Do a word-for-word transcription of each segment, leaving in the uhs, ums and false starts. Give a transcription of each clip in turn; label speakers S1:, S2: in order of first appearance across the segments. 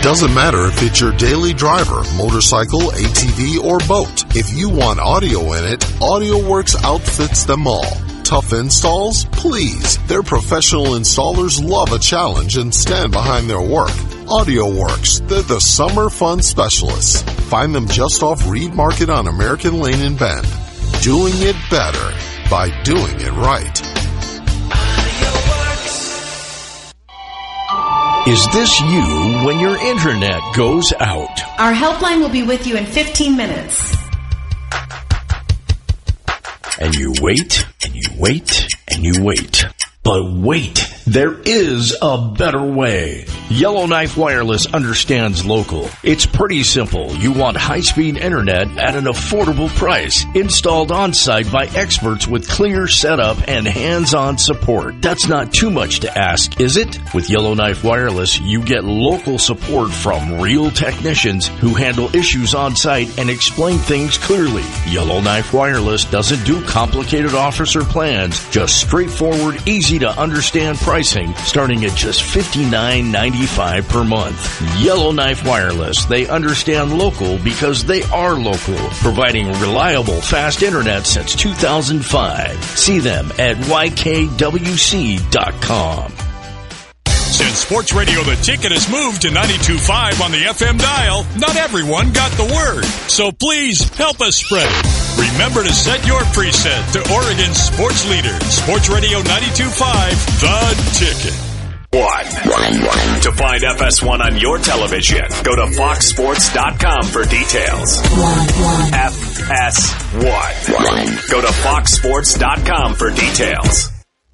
S1: doesn't matter if it's your daily driver, motorcycle, A T V, or boat. If you want audio in it, AudioWorks outfits them all. Tough installs? Please. Their professional installers love a challenge and stand behind their work. AudioWorks, they're the summer fun specialists. Find them just off Reed Market on American Lane in Bend. Doing it better by doing it right.
S2: Is this you when your internet goes out?
S3: Our helpline will be with you in fifteen minutes.
S2: And you wait, and you wait, and you wait. But wait, there is a better way. Yellowknife Wireless understands local. It's pretty simple. You want high-speed internet at an affordable price, installed on-site by experts with clear setup and hands-on support. That's not too much to ask, is it? With Yellowknife Wireless, you get local support from real technicians who handle issues on-site and explain things clearly. Yellowknife Wireless doesn't do complicated offers or plans, just straightforward, easy to understand pricing starting at just fifty-nine ninety-five per month. Yellowknife Wireless, they understand local because they are local, providing reliable fast internet since two thousand five. See them at Y K W C dot com.
S4: Since Sports Radio The Ticket has moved to ninety-two point five on the F M dial, not everyone got the word. So please help us spread it. Remember to set your preset to Oregon's sports leader, Sports Radio ninety-two point five, The Ticket.
S5: One. One, one. To find F S one on your television, go to fox sports dot com for details. One, one. F S one. One. Go to fox sports dot com for details.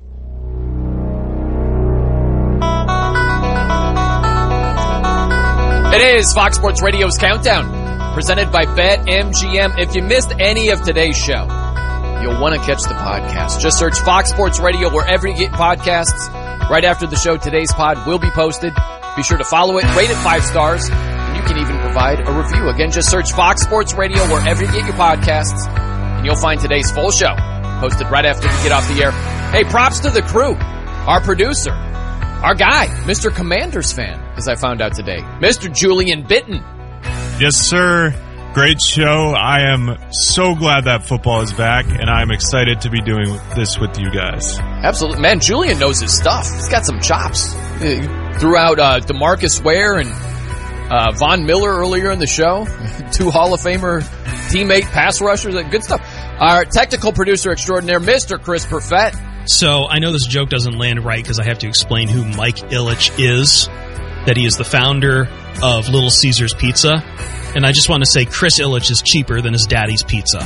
S6: It is Fox Sports Radio's Countdown, presented by BetMGM. If you missed any of today's show, you'll want to catch the podcast. Just search Fox Sports Radio wherever you get podcasts. Right after the show, today's pod will be posted. Be sure to follow it, rate it five stars, and you can even provide a review. Again, just search Fox Sports Radio wherever you get your podcasts, and you'll find today's full show posted right after we get off the air. Hey, props to the crew, our producer, our guy, Mister Commanders fan, as I found out today, Mister Julian Bitten.
S7: Yes, sir. Great show. I am so glad that football is back, and I'm excited to be doing this with you guys.
S6: Absolutely. Man, Julian knows his stuff. He's got some chops. He threw out uh, DeMarcus Ware and uh, Von Miller earlier in the show. Two Hall of Famer teammate pass rushers. Good stuff. Our technical producer extraordinaire, Mister Chris Perfett.
S8: So I know this joke doesn't land right because I have to explain who Mike Ilitch is, that he is the founder of Little Caesars Pizza. And I just want to say Chris Ilitch is cheaper than his daddy's pizza.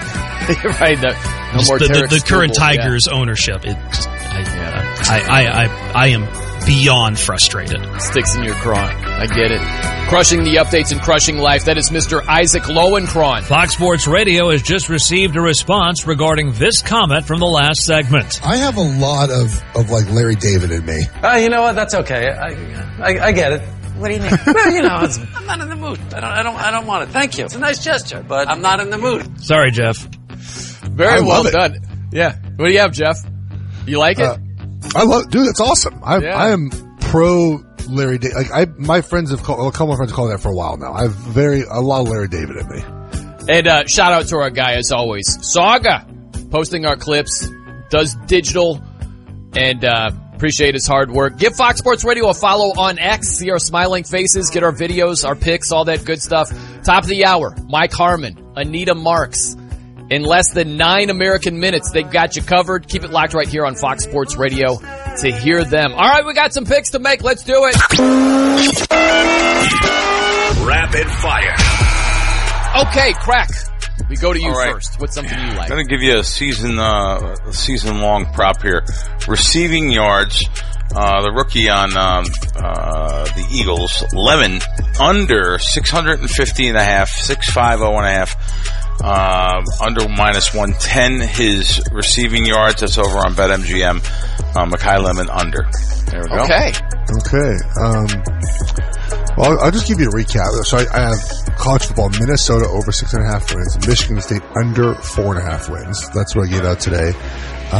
S6: Right. No, no more
S8: the, the, the current
S6: Google,
S8: Tigers
S6: yeah.
S8: ownership. It, I, yeah. I, I, I, I am beyond frustrated.
S6: Sticks in your craw. I get it. Crushing the updates and crushing life. That is Mister Isaac Lowenkron.
S9: Fox Sports Radio has just received a response regarding this comment from the last segment.
S10: I have a lot of, of like Larry David in me.
S11: Uh, you know what? That's okay. I, I, I get it.
S12: What do you mean?
S11: Well, you know, it's, I'm not in the mood. I don't, I don't, I don't want it. Thank you. It's a nice gesture, but I'm not in the mood.
S9: Sorry, Jeff.
S6: Very
S10: I
S6: well
S10: love it.
S6: done. Yeah. What do you have, Jeff? You like it?
S10: Uh, I love, dude. It's awesome. I,
S6: Yeah.
S10: I am pro Larry David. Like I, my friends have called, a couple of friends have called that for a while now. I have very a lot of Larry David in me.
S6: And uh, shout out to our guy as always, Saga, posting our clips, does digital, and uh, appreciate his hard work. Give Fox Sports Radio a follow on X. See our smiling faces, get our videos, our pics, all that good stuff. Top of the hour, Mike Harmon, Anita Marks. In less than nine American minutes, they've got you covered. Keep it locked right here on Fox Sports Radio to hear them. All right, we got some picks to make. Let's do it.
S5: Rapid fire.
S6: Okay, Crack. We go to you
S13: right.
S6: first. What's something you like?
S13: I'm going to give you a season, uh, a season-long prop here. Receiving yards. Uh, the rookie on um, uh, the Eagles, Lemon, under six fifty and a half, six fifty and a half, uh, under minus one ten. His receiving yards, that's over on BetMGM. Uh, Mekhi Lemon, under. There we go.
S6: Okay.
S10: Okay. Um, well, I'll, I'll just give you a recap. So I, I have college football, Minnesota over six and a half wins, Michigan State under four and a half wins. That's what I gave out today.